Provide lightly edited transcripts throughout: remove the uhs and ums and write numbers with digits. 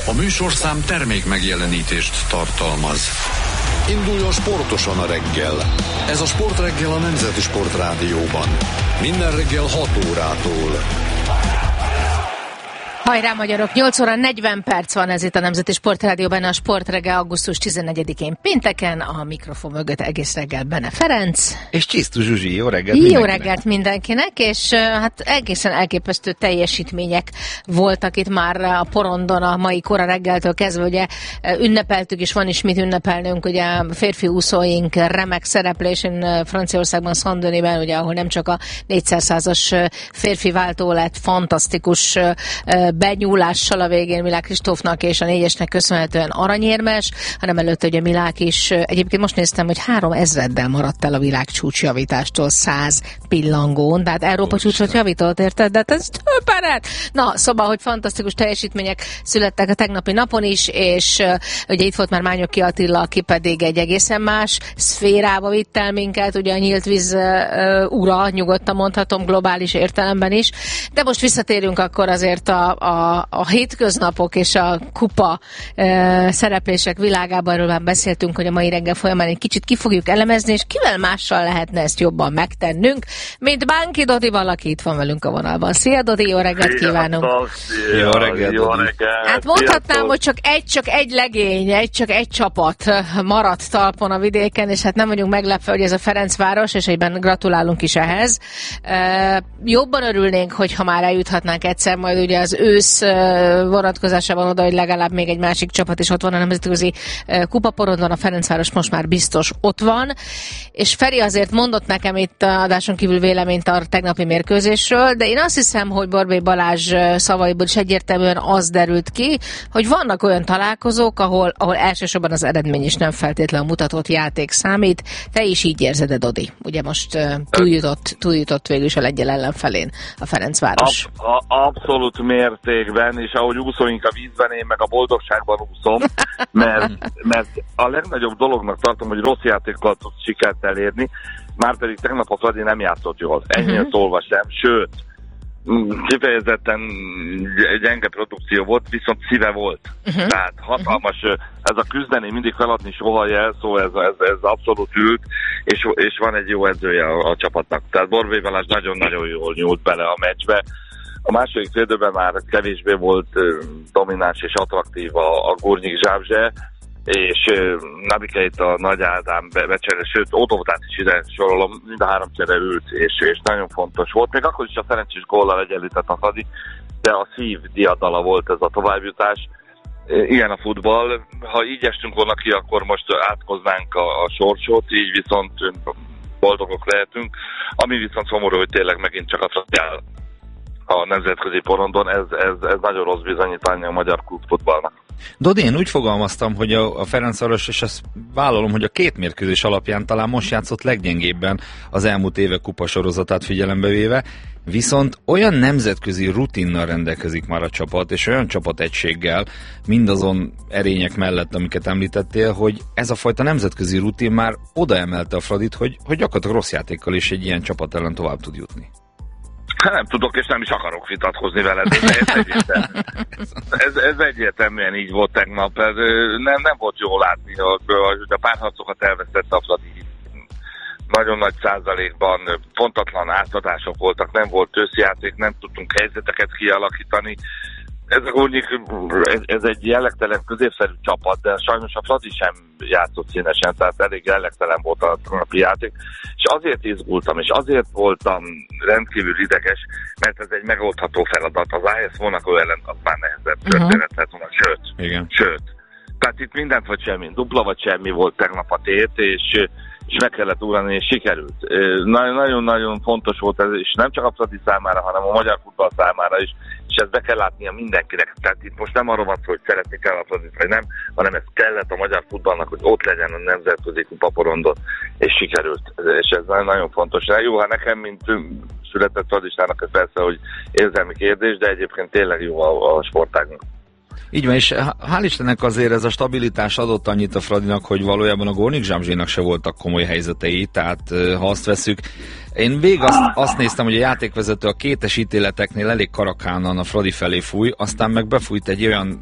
A műsorszám termék megjelenítést tartalmaz. Induljon sportosan a reggel. Ez a Sportreggel a Nemzeti Sportrádióban. Minden reggel 6 órától. Hajrá magyarok, 8 óra 40 perc van ez itt a Nemzeti Sportrádióban, a Sportreggel augusztus 14-én pénteken, a mikrofon mögött egész reggel Bene Ferenc. És Csisztu Zsuzsi, jó reggelt mindenkinek. Jó reggelt mindenkinek, és hát egészen elképesztő teljesítmények voltak itt már a porondon a mai kora reggeltől kezdve, ugye ünnepeltük, és van is mit ünnepelnünk, ugye férfi úszóink remek szereplésén Franciaországban, Saint-Denisben, ugye ahol nem csak a 400-as férfi váltó lett fantasztikus benyúlással a végén Milák Kristófnak és a 4-esnek köszönhetően aranyérmes, hanem előtte ugye Milák is, egyébként most néztem, hogy 3000-del maradt el a világcsúcsjavítástól 100 pillangón, tehát Európa csúcsot javított, érted? De ez többet. Na, szóval, hogy fantasztikus teljesítmények születtek a tegnapi napon is, és ugye itt volt már Mányoki Attila, aki pedig egy egészen más szférába vitt el minket, ugye a nyílt víz ura, nyugodtan mondhatom, globális értelemben is, de most visszatérünk akkor azért a hétköznapok és a kupa szereplések világában, erről már beszéltünk, hogy a mai reggel folyamán egy kicsit ki fogjuk elemezni, és kivel mással lehetne ezt jobban megtennünk, mint Bánki Dodi, valaki itt van velünk a vonalban. Szia Dodi, jó reggelt kívánunk! Jó reggelt, Dodi! Hát mondhatnám, hogy csak egy legény, csak egy csapat maradt talpon a vidéken, és hát nem vagyunk meglepve, hogy ez a Ferencváros, és egyben gratulálunk is ehhez. Jobban örülnénk, hogyha már eljuthatnánk egyszer majd ugye az ősz vonatkozásában oda, hogy legalább még egy másik csapat is ott van a nemzetközi kupaporondon, a Ferencváros most már biztos ott van, és Feri azért mondott nekem itt adáson kívül véleményt a tegnapi mérkőzésről, de én azt hiszem, hogy Borbély Balázs szavaiból is egyértelműen az derült ki, hogy vannak olyan találkozók, ahol elsősorban az eredmény is nem feltétlenül mutatott játék számít. Te is így érzed, Dodi? Ugye most túljutott végül is a lengyel ellenfelén a Ferencváros. Abszolút mértékben, és ahogy úszóink a vízben, én meg a boldogságban úszom, mert a legnagyobb dolognak tartom, hogy rossz játékkal tudsz sikert elérni, márpedig tegnap a Fradi nem játszott jól. Ennyien szólva sem, sőt, kifejezetten gyenge produkció volt, viszont szíve volt. Tehát hatalmas, ez a küzdeni, mindig feladni soha jelszó, ez abszolút ült, és van egy jó edzője a csapatnak. Tehát Borbély Balázs nagyon-nagyon jól nyúlt bele a meccsbe. A második félidőben már kevésbé volt domináns és attraktív a Gurnyik Zsábzse, és Nabikeit a Nagy Ádám becsere, sőt, Ódovtát is ide sorolom, mind a 3 csere ült, és nagyon fontos volt. Még akkor is a szerencsés góllal egyenlített a Fradi, de a szív diadala volt ez a továbbjutás. Ilyen a futball. Ha így estünk volna ki, akkor most átkoznánk a sorsot, így viszont boldogok lehetünk. Ami viszont szomorú, hogy tényleg megint csak a Fradi áll a nemzetközi porondon, ez nagyon rossz bizonyítványa a magyar klubfutballnak. Dodi, én úgy fogalmaztam, hogy a Ferencváros, és ezt vállalom, hogy a 2 mérkőzés alapján talán most játszott leggyengébben az elmúlt évek kupasorozatát figyelembe véve, viszont olyan nemzetközi rutinnal rendelkezik már a csapat, és olyan csapategységgel, mindazon erények mellett, amiket említettél, hogy ez a fajta nemzetközi rutin már odaemelte a Fradit, hogy gyakorlatilag rossz játékkal is egy ilyen csapat ellen tovább tud jutni. Nem tudok, és nem is akarok vitatkozni veled, ez egyértelműen így volt tegnap. Nem volt jól látni, hogy a párharcokat elvesztette a Fradi. Nagyon nagy százalékban pontatlan átadások voltak, nem volt összjáték, nem tudtunk helyzeteket kialakítani. Ez egy jellegtelen középszerű csapat, de sajnos a Fradi sem játszott színesen, tehát elég jellegtelen volt a napi játék, és azért izgultam, és azért voltam rendkívül ideges, mert ez egy megoldható feladat. Az AS Monaco ellen az már nehezebb történet lett volna, sőt. Tehát itt mindent vagy semmi, dupla vagy semmi volt tegnap a tét, és meg kellett ugrani, és sikerült. Nagyon-nagyon fontos volt ez, és nem csak a Fradi számára, hanem a magyar futball számára is, és ezt be kell látnia mindenkinek. Tehát itt most nem arról van szó, hogy szeretni kell a Fradit, vagy nem, hanem ez kellett a magyar futballnak, hogy ott legyen a nemzetközi kupaporondon, és sikerült. És ez nagyon fontos. Jó, hát nekem, mint született fradistának, ez persze, hogy érzelmi kérdés, de egyébként tényleg jó a sportágnak. Így van, és hál' Istennek azért ez a stabilitás adott annyit a Fradinak, hogy valójában a Górnik Zsámzsénak se voltak komoly helyzetei, tehát ha azt vesszük, én végig azt néztem, hogy a játékvezető a kétes ítéleteknél elég karakánan a Fradi felé fúj, aztán meg befújt egy olyan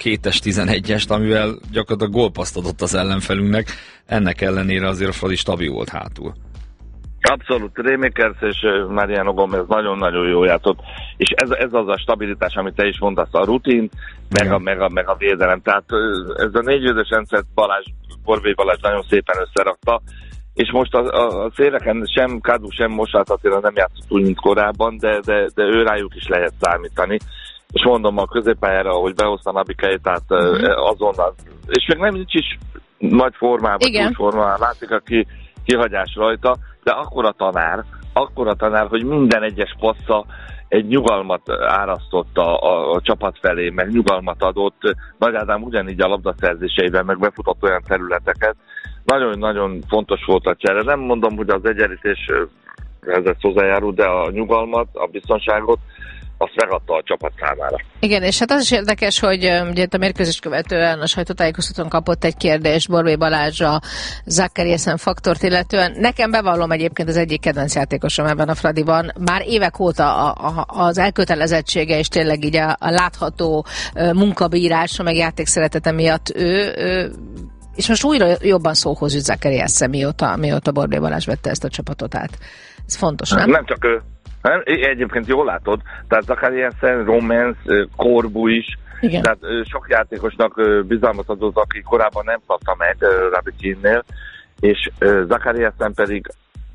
2-es 11-est, amivel gyakorlatilag gólpaszt adott az ellenfelünknek. Ennek ellenére azért a Fradi stabil volt hátul. Abszolút, Rémékers és Mariano Gomez nagyon-nagyon jól játszott, és ez az a stabilitás, amit te is mondasz, a rutin, meg a védelem. Tehát ez a 4-5-ös rendszert Borbély Balázs nagyon szépen összerakta, és most a széleken sem Kadu, sem Mosát azért nem játszott úgy, mint korábban, de ő rájuk is lehet számítani. És mondom, a középpályára, ahogy behozta Nabi Keitát azonnal, és még nem nincs is nagy formában, túl formában, látszik a kihagyás rajta, de akkora tanár, hogy minden egyes passza egy nyugalmat árasztott a csapat felé, meg nyugalmat adott, Nagy Ádám ugyanígy a labdaszerzéseiben, meg befutott olyan területeket. Nagyon-nagyon fontos volt a csere. Nem mondom, hogy az egyenlítés ezzel hozzájárul, de a nyugalmat, a biztonságot, azt megadta a csapat számára. Igen, és hát az is érdekes, hogy ugye a mérkőzést követően a sajtótájékoztatón kapott egy kérdést Borbély Balázs a Zakariasen faktort illetően. Nekem bevallom egyébként az egyik kedvenc játékosom ebben a Fradiban. Már évek óta az elkötelezettsége és tényleg így a látható munkabírása meg játékszeretete miatt ő és most újra jobban szóhoz jut Zakariasen, mióta Borbély Balázs vette ezt a csapatot át. Ez fontos, nem? Nem csak ő. Egyébként jól látod, tehát Zakariasen, Romans, Korbu is, igen. Tehát sok játékosnak bizalmat adott, aki korábban nem kapta meg Rabicinnél, és Zakariasen pedig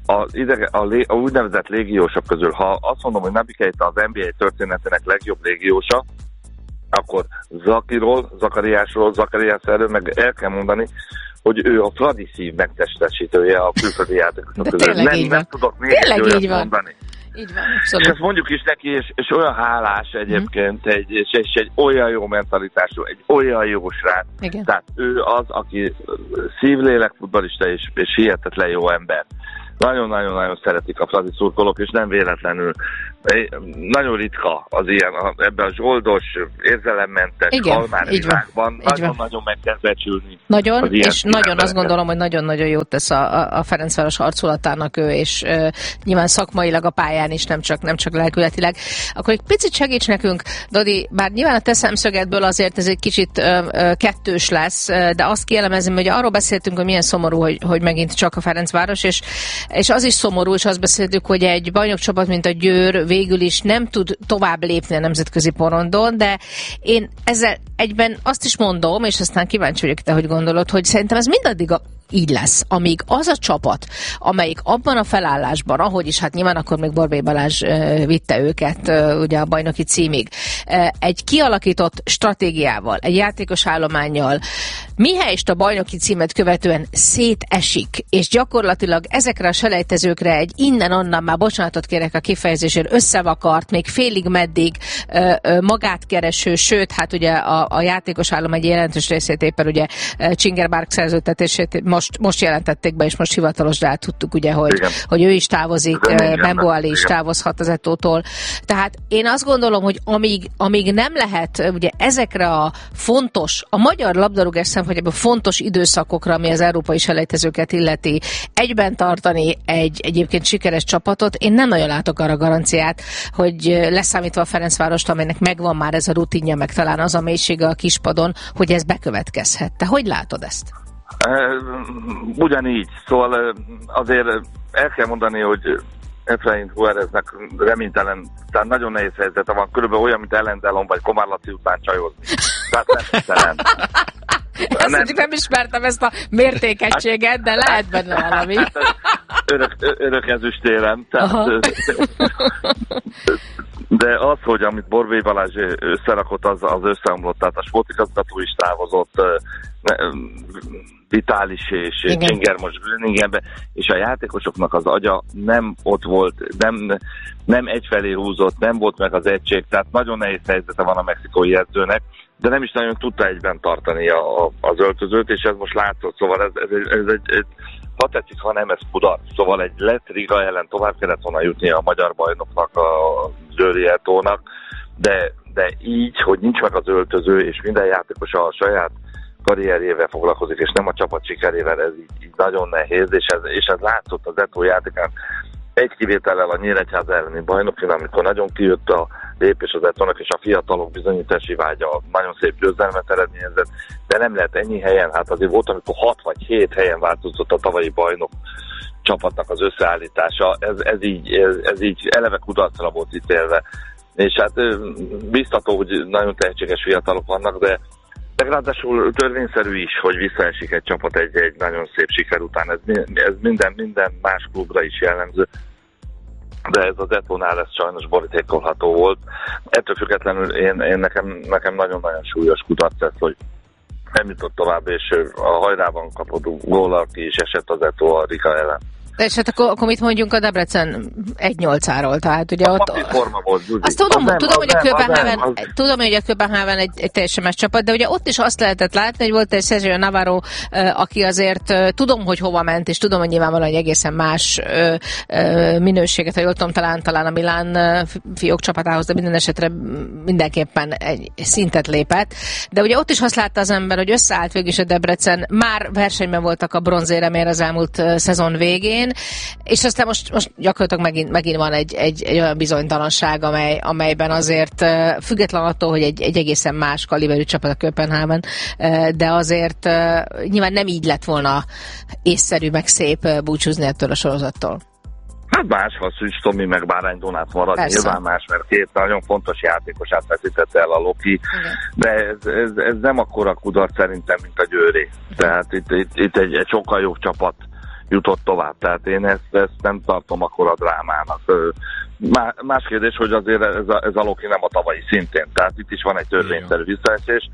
a úgynevezett légiósok közül, ha azt mondom, hogy Nabi Keita az NBA történetének legjobb légiósa, akkor Zakariásról, Zakariasenről meg el kell mondani, hogy ő a Fradi szív megtestesítője a külföldi játékosok közül. Nem tudok még olyat mondani. Így van, és ezt mondjuk is neki, és olyan hálás egyébként, és egy olyan jó mentalitású, egy olyan jó srác. Igen. Tehát ő az, aki szívlélek futballista, és hihetetlen jó ember. Nagyon-nagyon-nagyon szeretik a fradi szurkolók, és nem véletlenül. Nagyon ritka az ilyen, ebben a zsoldos, érzelemmentes, halmár világban. Nagyon-nagyon meg kell becsülni. Nagyon, és nagyon azt gondolom, hogy nagyon-nagyon jót tesz a Ferencváros arculatának ő, és nyilván szakmailag a pályán is, nem csak lelkületileg. Akkor egy picit segíts nekünk, Dodi, bár nyilván a te szemszögedből azért ez egy kicsit kettős lesz, de azt kielemezni, hogy arról beszéltünk, hogy milyen szomorú, hogy megint csak a Ferencváros, és az is szomorú, és azt beszéltük, hogy egy bajnokcsapat, mint a Győr végül is nem tud tovább lépni a nemzetközi porondon, de én ezzel egyben azt is mondom, és aztán kíváncsi vagyok, te hogy gondolod, hogy szerintem ez mindaddig így lesz, amíg az a csapat, amelyik abban a felállásban, ahogy is, hát nyilván akkor még Borbély Balázs vitte őket ugye a bajnoki címig, egy kialakított stratégiával, egy játékos állománnyal, mihelyest a bajnoki címet követően szétesik, és gyakorlatilag ezekre a selejtezőkre egy innen-onnan, már bocsánatot kérek a kifejezésért, összevakart, még félig meddig magát kereső, sőt, hát ugye a játékos állomány jelentős részét éppen ugye Csingerbárk szerződtetését most jelentették be, és most hivatalosra tudtuk, ugye, hogy ő is távozik, Bembo Ali is távozhat az Etótól. Tehát én azt gondolom, hogy amíg nem lehet ugye ezekre a magyar labdarúgás szempontjából fontos időszakokra, ami az európai selejtezőket illeti, egyben tartani egy egyébként sikeres csapatot, én nem nagyon látok arra garanciát, hogy leszámítva a Ferencvárost, amelynek megvan már ez a rutinja, meg talán az a mélysége a kispadon, hogy ez bekövetkezhet. Te hogy látod ezt? Ugyanígy, szóval azért el kell mondani, hogy Efrain Juáreznek reménytelen, tehát nagyon nehéz helyzete van, körülbelül olyan, mint Ellen Delon vagy Komár Laci után csajozni. Tehát nem ismertem ezt a mértékegységet, de lehet benne valami. Örök ezüstérem. De az, hogy amit Borbély Balázs összerakott, az összeomlott, tehát a sportigazgató is távozott, Vitális és Csinger most Gröningenbe, és a játékosoknak az agya nem ott volt, nem egyfelé húzott, nem volt meg az egység, tehát nagyon nehéz helyzete van a mexikói edzőnek, de nem is nagyon tudta egyben tartani az öltözőt, és ez most látszott, szóval ez egy ha tetszik, ha nem, ez kudarc. Szóval egy lett Riga ellen tovább kellett volna jutni a magyar bajnoknak, a Győri Etónak, de így, hogy nincs meg az öltöző, és minden játékos a saját karrierjével foglalkozik, és nem a csapat sikerével, ez így nagyon nehéz, és ez látszott az Etó játékán. egy kivétellel a Nyíregyháza elleni bajnokin, amikor nagyon kijött a lépés az Etonnak, és a fiatalok bizonyítási vágya nagyon szép győzelmet eredményezett, de nem lehet ennyi helyen, hát azért volt, amikor 6 vagy 7 helyen változott a tavalyi bajnok csapatnak az összeállítása, ez így eleve kudarcra volt ítélve. És hát biztató, hogy nagyon tehetséges fiatalok vannak, de ráadásul törvényszerű is, hogy visszaesik egy csapat egy nagyon szép siker után. Ez minden más klubra is jellemző. De ez az Etonál ez sajnos borítékolható volt. Ettől függetlenül nekem nagyon-nagyon súlyos kudarc ez, hogy nem jutott tovább, és a hajrában kapott góllal ki is esett az Eto a Riga ellen. És hát akkor mit mondjunk a Debrecen 1-8-áról? Tehát ugye ott... forma volt, azt tudom, hogy a Köbenháven egy teljesen más csapat, de ugye ott is azt lehetett látni, hogy volt egy Sergio Navarro, aki azért tudom, hogy hova ment, és tudom, hogy nyilvánvalóan egy egészen más minőséget, ha jól tudom, talán a Milán fiók csapatához, de minden esetre mindenképpen egy szintet lépett. De ugye ott is azt látta az ember, hogy összeállt végül is a Debrecen, már versenyben voltak a bronzéremért az elmúlt szezon végén, és aztán most gyakorlatilag megint van egy olyan bizonytalanság, amelyben azért független attól, hogy egy egészen más kaliberű csapat a Köpenháven, de azért nyilván nem így lett volna észszerű, meg szép búcsúzni ettől a sorozattól. Hát más, ha Szűcs Tomi meg Bárány Donát marad, persze. Nyilván más, mert két nagyon fontos játékosát veszítette el a Loki, de ez nem akkora kudarc szerintem, mint a Győri. Tehát itt egy sokkal jobb csapat jutott tovább, tehát én ezt nem tartom akkora drámának. Más kérdés, hogy azért ez a Loki nem a tavalyi szintén, tehát itt is van egy törvényszerű visszaesés,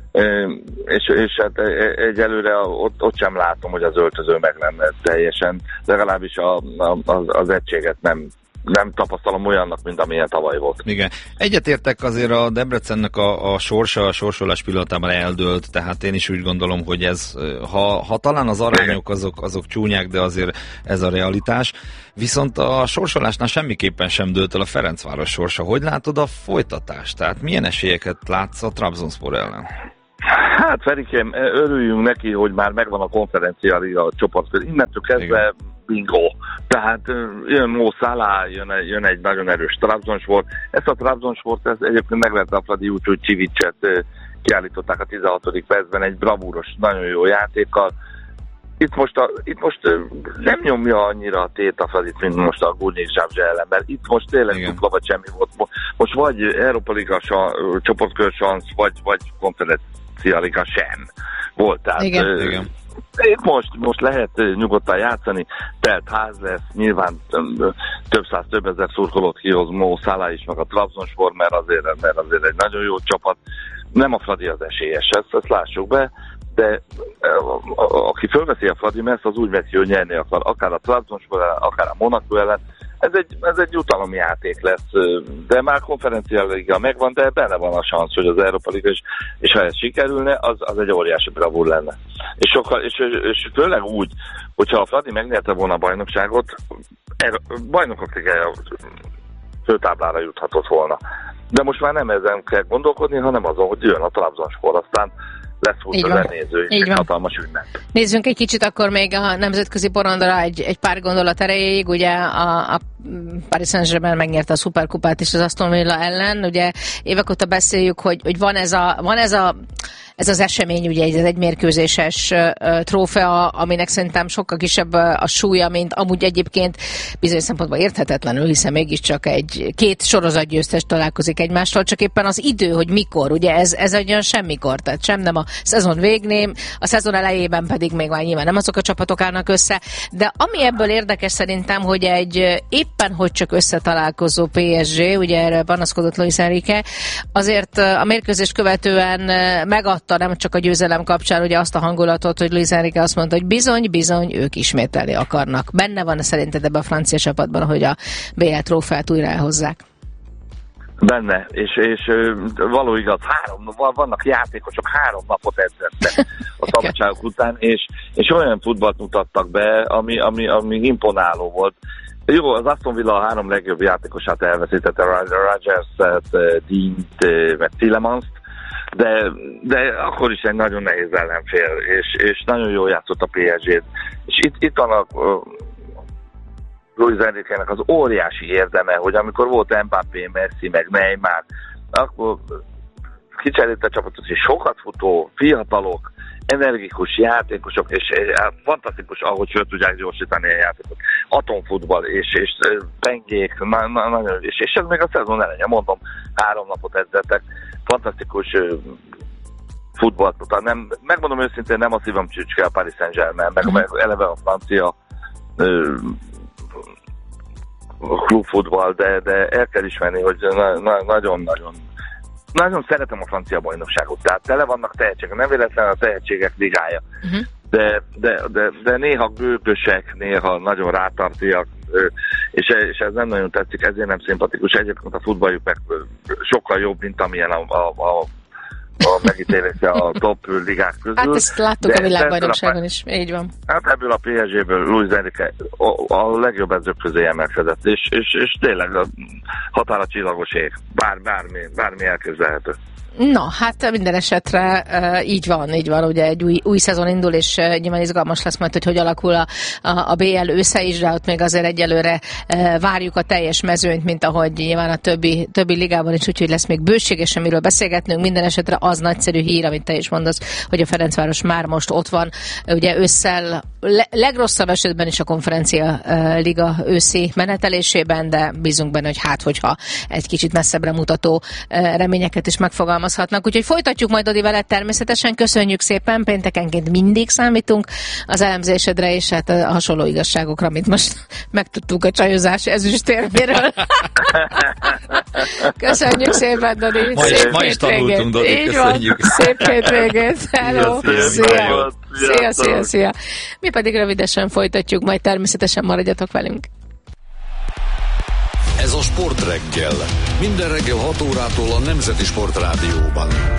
és hát egyelőre ott sem látom, hogy az öltöző meg lenne teljesen, legalábbis az egységet nem tapasztalom olyannak, mint amilyen tavaly volt. Igen. Egyetértek, azért a Debrecennek a sorsa, a sorsolás pillanatában eldőlt, tehát én is úgy gondolom, hogy ez, ha talán az arányok azok csúnyák, de azért ez a realitás. Viszont a sorsolásnál semmiképpen sem dőlt el a Ferencváros sorsa. Hogy látod a folytatást? Tehát milyen esélyeket látsz a Trabzonspor ellen? Hát Ferikém, örüljünk neki, hogy már megvan a Konferencia Liga csoport. Innentől kezdve bingo. Tehát jön Mo Salah, jön egy nagyon erős Trabzonspor. Ezt a Trabzonsport egyébként megverte a Fradi úgy, hogy Csivicset kiállították a 16. percben egy bravúros, nagyon jó játékkal. Itt most nem nyomja annyira a tét a Fradit, mint most a Gurnyik Zsábzsa ellen, mert itt most tényleg dupla vagy semmi volt. Most vagy Európa Liga csoportkör szansz, vagy Konferencia Liga sem volt. Tehát, igen. Most lehet nyugodtan játszani, telt ház lesz, nyilván több száz, több ezer szurkolót kihoz Mo Salah is, meg a Trabzonspor, mert azért egy nagyon jó csapat. Nem a Fradi az esélyes, ezt lássuk be, de aki fölveszi a Fradi meszt, az úgy veszi, hogy nyerni akar, akár a Trabzonspor ellen, akár a Monaco ellen. Ez egy jutalomjáték lesz, de már Konferencia Liga megvan, de benne van a szansz, hogy az Európa Liga és ha ez sikerülne, az egy óriási bravúr lenne. És főleg úgy, hogyha a Fradi megnyerte volna a bajnokságot, bajnokok ligája főtáblára juthatott volna. De most már nem ezen kell gondolkodni, hanem azon, hogy jön a Trabzonspor, aztán lesz 20 000 néző, és egy hatalmas ünnep. Nézzünk egy kicsit akkor még a nemzetközi porondra egy pár gondolat erejéig. Ugye a Paris Saint-Germain megnyerte a szuperkupát is az Aston Villa ellen. Ugye évek óta beszéljük, hogy van ez az esemény, ugye ez egy mérkőzéses trófea, aminek szerintem sokkal kisebb a súlya, mint amúgy egyébként bizonyos szempontból érthetetlenül, hiszen mégiscsak két sorozatgyőztes találkozik egymástól, csak éppen az idő, hogy mikor, ugye ez egy olyan semmikor, tehát sem nem a szezon végén, a szezon elejében pedig még már nyilván nem azok a csapatok állnak össze, de ami ebből érdekes szerintem, hogy egy éppen hogy csak összetalálkozó PSG, ugye erre panaszkodott Luis Enrique, azért a mérkőzést követően megadta nem csak a győzelem kapcsán ugye azt a hangulatot, hogy Luis Enrique azt mondta, hogy bizony, ők ismételni akarnak. Benne van szerinted ebben a francia csapatban, hogy a BL trófeát újra elhozzák? Benne, és való igaz, vannak játékosok 3 napot edzettek a szabadságok után, és olyan futballt mutattak be, ami imponáló volt. Jó, az Aston Villa a 3 legjobb játékosát elveszítette, Rodgers-et, Dean-t, meg Tielemans-t, de akkor is egy nagyon nehéz ellenfél, és nagyon jól játszott a PSG-t. És itt vannak Luis Enrique-nek az óriási érdeme, hogy amikor volt Mbappé, Messi, meg Neymar, akkor kicserélte a csapatot, és sokat futó, fiatalok, energikus játékosok, és fantasztikus, ahogy föl tudják gyorsítani a játékot. Atomfutball, és pengék, és ez még a szezon elején, mondom, 3 napot edzettek, fantasztikus futballt mutat. Megmondom őszintén, nem a szívam csücske a Paris Saint-Germain, meg eleve a francia klubfutball, de el kell ismerni, hogy nagyon szeretem a francia bajnokságot, tehát tele vannak tehetségek, nem véletlenül a tehetségek ligája, de néha gőgösek, néha nagyon rátartiak, és ez nem nagyon tetszik, ezért nem szimpatikus. Egyébként a futballjuk meg sokkal jobb, mint amilyen a megítélése a top ligák közül. Hát ezt láttuk a világbajnokságon is, így van. Hát ebből a PSG-ből Luis Enrique a legjobb edzők közé emelkedett, és tényleg a határa csillagos ég. Bármi elképzelhető. Na, hát minden esetre így van, ugye egy új szezon indul, és nyilván izgalmas lesz majd, hogy alakul a BL ősze is, de ott még azért egyelőre várjuk a teljes mezőnyt, mint ahogy nyilván a többi ligában is, úgyhogy lesz még bőségesen miről beszélgetnünk. Minden esetre az nagyszerű hír, amit te is mondasz, hogy a Ferencváros már most ott van, ugye ősszel legrosszabb esetben is a konferencia liga őszi menetelésében, de bízunk benne, hogy hogyha egy kicsit messzebbre mutató reményeket is megfogalmazhatnak. Úgyhogy folytatjuk majd, Odi, veled természetesen. Köszönjük szépen, péntekenként mindig számítunk az elemzésedre, és hát a hasonló igazságokra, amit most megtudtuk a csajozás ezüstérméről. Köszönjük szépen, Dodi. Ma is tanultunk, Dodi, köszönjük. Szép hétvégét. Hello. Szia. Mi pedig rövidesen folytatjuk, majd természetesen maradjatok velünk. Ez a Sportreggel. Minden reggel 6 órától a Nemzeti Sportrádióban.